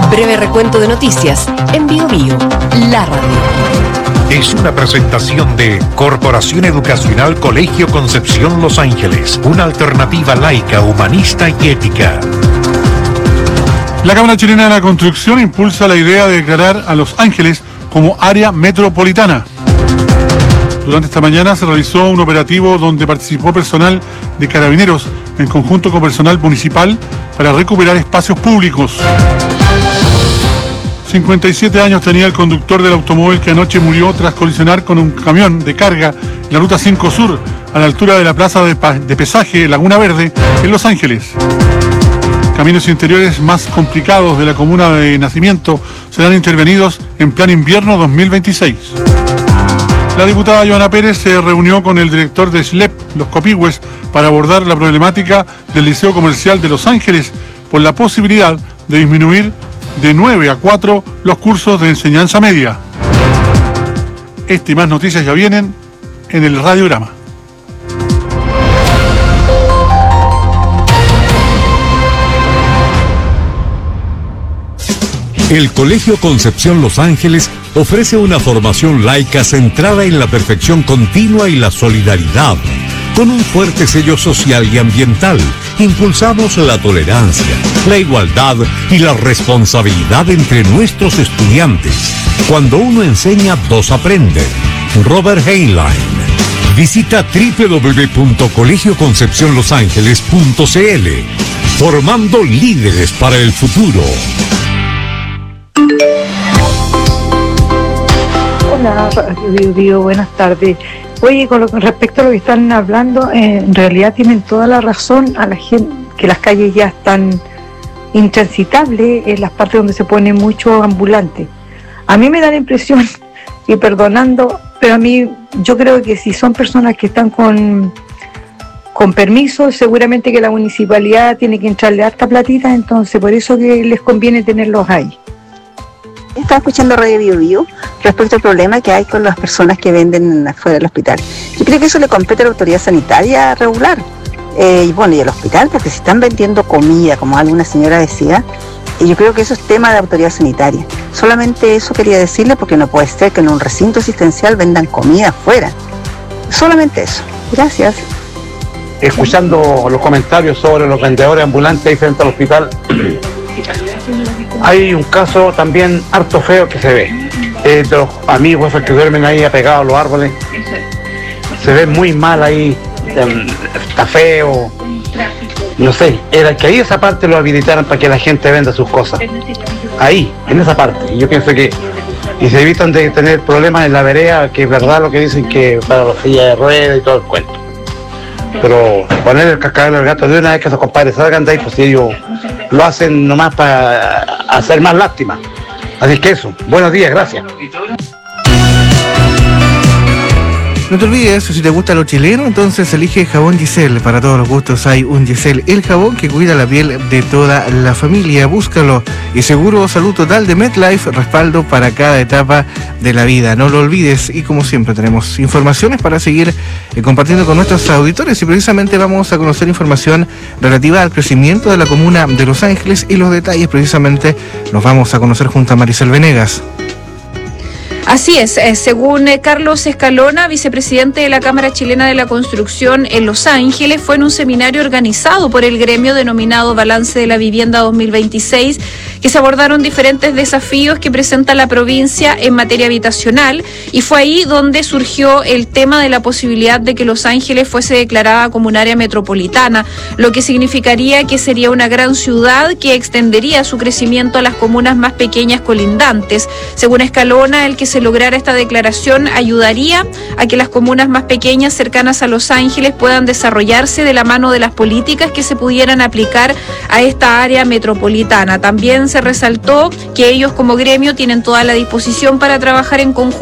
Breve recuento de noticias en BioBio, la radio. Es una presentación de Corporación Educacional Colegio Concepción Los Ángeles, una alternativa laica, humanista y ética. La Cámara Chilena de la Construcción impulsa la idea de declarar a Los Ángeles como área metropolitana. Durante esta mañana se realizó un operativo donde participó personal de Carabineros en conjunto con personal municipal para recuperar espacios públicos. 57 años tenía el conductor del automóvil que anoche murió tras colisionar con un camión de carga en la Ruta 5 Sur, a la altura de la plaza de pesaje Laguna Verde, en Los Ángeles. Caminos interiores más complicados de la comuna de Nacimiento serán intervenidos en Plan Invierno 2026. La diputada Joana Pérez se reunió con el director de SLEP, Los Copihue, para abordar la problemática del Liceo Comercial de Los Ángeles por la posibilidad de disminuir de 9 a 4 los cursos de enseñanza media. Esta y más noticias ya vienen en el radiograma. El Colegio Concepción Los Ángeles ofrece una formación laica centrada en la perfección continua y la solidaridad. Con un fuerte sello social y ambiental, impulsamos la tolerancia, la igualdad y la responsabilidad entre nuestros estudiantes. Cuando uno enseña, dos aprenden. Robert Heinlein. Visita www.colegioconcepcionlosangeles.cl. Formando líderes para el futuro. Hola, Radio, buenas tardes. Oye, con respecto a lo que están hablando, en realidad tienen toda la razón a la gente, que las calles ya están intransitables en las partes donde se pone mucho ambulante. A mí me da la impresión, y perdonando, pero a mí yo creo que si son personas que están con permiso, seguramente que la municipalidad tiene que entrarle harta platita, entonces por eso que les conviene tenerlos ahí. Estaba escuchando Radio BioBio respecto al problema que hay con las personas que venden afuera del hospital. Yo creo que eso le compete a la autoridad sanitaria regular. Y bueno, y al hospital, porque si están vendiendo comida, como alguna señora decía, yo creo que eso es tema de autoridad sanitaria. Solamente eso quería decirle, porque no puede ser que en un recinto asistencial vendan comida afuera. Solamente eso. Gracias. Escuchando los comentarios sobre los vendedores ambulantes ahí frente al hospital, hay un caso también harto feo que se ve, de los amigos esos que duermen ahí apegados a los árboles. Se ve muy mal ahí, está feo, no sé, era que ahí esa parte lo habilitaran para que la gente venda sus cosas, ahí, en esa parte. Yo pienso que, y se evitan de tener problemas en la vereda, que es verdad lo que dicen que para los sillas de ruedas y todo el cuento. Pero poner el cascabel al gato de una vez que esos compadres salgan de ahí, pues ellos lo hacen nomás para hacer más lástima. Así que eso, buenos días, gracias. No te olvides, si te gusta lo chileno, entonces elige jabón Giselle. Para todos los gustos hay un Giselle, el jabón que cuida la piel de toda la familia. Búscalo. Y Seguro Salud Total de MetLife, respaldo para cada etapa de la vida. No lo olvides. Y como siempre tenemos informaciones para seguir compartiendo con nuestros auditores. Y precisamente vamos a conocer información relativa al crecimiento de la comuna de Los Ángeles, y los detalles precisamente los vamos a conocer junto a Maricel Venegas. Así es, según Carlos Escalona, vicepresidente de la Cámara Chilena de la Construcción en Los Ángeles, fue en un seminario organizado por el gremio denominado Balance de la Vivienda 2026, que se abordaron diferentes desafíos que presenta la provincia en materia habitacional, y fue ahí donde surgió el tema de la posibilidad de que Los Ángeles fuese declarada como un área metropolitana, lo que significaría que sería una gran ciudad que extendería su crecimiento a las comunas más pequeñas colindantes. Según Escalona, el que se lograra esta declaración ayudaría a que las comunas más pequeñas cercanas a Los Ángeles puedan desarrollarse de la mano de las políticas que se pudieran aplicar a esta área metropolitana. También se resaltó que ellos como gremio tienen toda la disposición para trabajar en conjunto